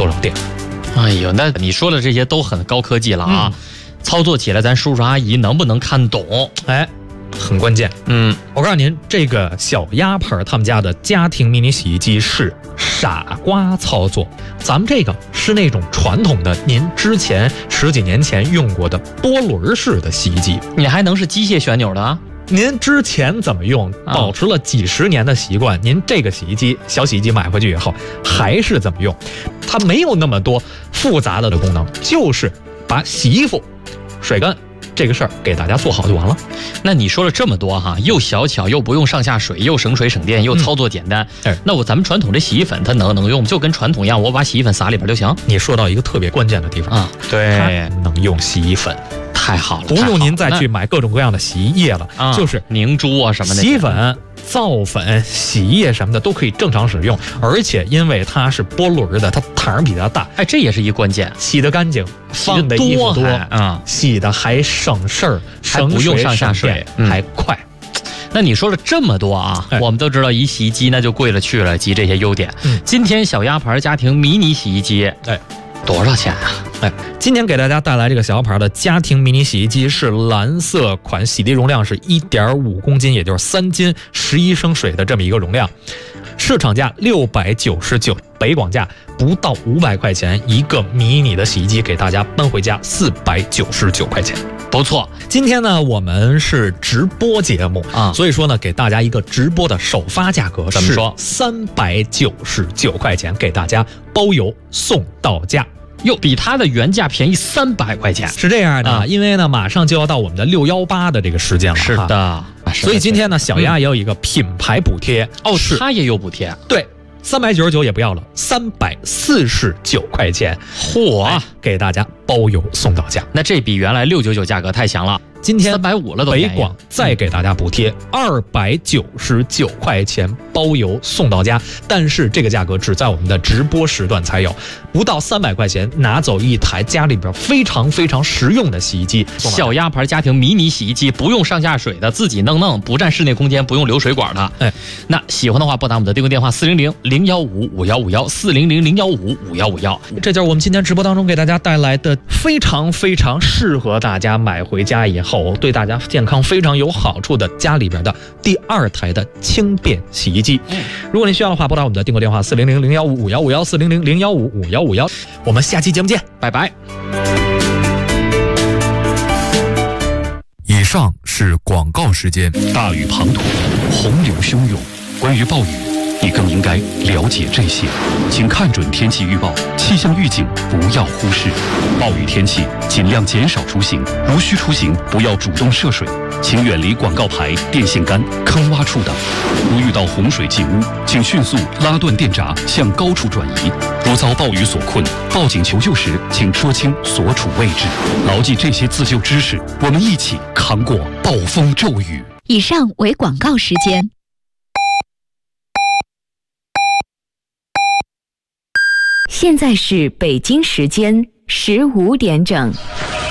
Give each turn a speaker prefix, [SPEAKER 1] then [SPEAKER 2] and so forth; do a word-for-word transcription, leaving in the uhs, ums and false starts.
[SPEAKER 1] 多少电。
[SPEAKER 2] 哎呦，那你说的这些都很高科技了啊，嗯、操作起来咱叔叔阿姨能不能看懂？
[SPEAKER 1] 哎，很关键。嗯，我告诉您，这个小鸭牌他们家的家庭迷你洗衣机是傻瓜操作，咱们这个是那种传统的，您之前十几年前用过的波轮式的洗衣机，
[SPEAKER 2] 你还能是机械旋钮的啊？
[SPEAKER 1] 您之前怎么用，保持了几十年的习惯，您这个洗衣机小洗衣机买回去以后还是怎么用，它没有那么多复杂的功能，就是把洗衣服水干这个事儿给大家做好就完了。
[SPEAKER 2] 那你说了这么多哈，又小巧又不用上下水，又省水省电，又操作简单。嗯、那我咱们传统这洗衣粉它能能用，就跟传统一样，我把洗衣粉撒里边就行。
[SPEAKER 1] 你说到一个特别关键的地方啊，
[SPEAKER 2] 对，
[SPEAKER 1] 能用洗衣粉。
[SPEAKER 2] 太好了，
[SPEAKER 1] 不用您再去买各种各样的洗衣液了，啊、就是
[SPEAKER 2] 凝珠啊什么的，
[SPEAKER 1] 洗衣粉、皂粉、洗衣液什么的都可以正常使用，而且因为它是波轮的，它膛比较大，
[SPEAKER 2] 哎，这也是一关键，
[SPEAKER 1] 洗得干净，放的衣服多啊、嗯，洗的还省事儿，
[SPEAKER 2] 还不用上下水，
[SPEAKER 1] 嗯、还快。
[SPEAKER 2] 那你说了这么多啊，哎、我们都知道一洗衣机那就贵了去了，集这些优点。嗯、今天小鸭牌家庭迷你洗衣机，哎。多少钱啊？
[SPEAKER 1] 哎，今天给大家带来这个小牌的家庭迷你洗衣机是蓝色款，洗涤容量是 一点五公斤，也就是三斤十一升水的这么一个容量，市场价六百九十九，北广价不到五百块钱，一个迷你的洗衣机给大家搬回家四百九十九块钱。
[SPEAKER 2] 不错，
[SPEAKER 1] 今天呢我们是直播节目啊，所以说呢给大家一个直播的首发价格，
[SPEAKER 2] 怎么说？
[SPEAKER 1] 三百九十九块钱，给大家包邮送到家。
[SPEAKER 2] 哟，比它的原价便宜三百块钱，
[SPEAKER 1] 是这样的，啊、因为呢，马上就要到我们的六幺八的这个时间了，
[SPEAKER 2] 是的，
[SPEAKER 1] 所以今天呢，小鸭也有一个品牌补贴、
[SPEAKER 2] 嗯、哦，是它也有补贴，
[SPEAKER 1] 对，三百九十九也不要了，三百四十九块钱，
[SPEAKER 2] 嚯、哎，
[SPEAKER 1] 给大家包邮送到家。
[SPEAKER 2] 那这比原来六九九价格太强了。
[SPEAKER 1] 今天
[SPEAKER 2] 三百五了都，
[SPEAKER 1] 北广再给大家补贴二百九十九块钱，包邮送到家。但是这个价格只在我们的直播时段才有，不到三百块钱拿走一台家里边非常非常实用的洗衣机，
[SPEAKER 2] 小鸭牌家庭迷你洗衣机，不用上下水的，自己弄弄，不占室内空间，不用流水管的。哎，那喜欢的话拨打我们的订购电话四零零零幺五五幺五幺四零零零幺五五幺五幺，
[SPEAKER 1] 这就是我们今天直播当中给大家带来的非常非常适合大家买回家以后对大家健康非常有好处的家里边的第二台的轻便洗衣机。嗯、如果您需要的话，拨打我们的订购电话四零零零幺五五幺五幺四零零零幺五五幺五幺。我们下期节目见，
[SPEAKER 2] 拜拜。
[SPEAKER 3] 以上是广告时间。
[SPEAKER 4] 大雨滂沱，洪流汹涌，关于暴雨，你更应该了解这些，请看准天气预报，气象预警不要忽视。暴雨天气尽量减少出行，如需出行不要主动涉水，请远离广告牌、电线杆、坑洼处等。如遇到洪水进屋，请迅速拉断电闸，向高处转移。如遭暴雨所困，报警求救时，请说清所处位置。牢记这些自救知识，我们一起扛过暴风骤雨。
[SPEAKER 5] 以上为广告时间。现在是北京时间十五点整。